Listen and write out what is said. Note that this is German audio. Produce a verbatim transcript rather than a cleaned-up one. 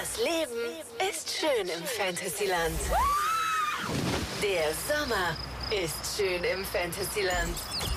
Das Leben ist schön im Fantasyland. Der Sommer ist schön im Fantasyland.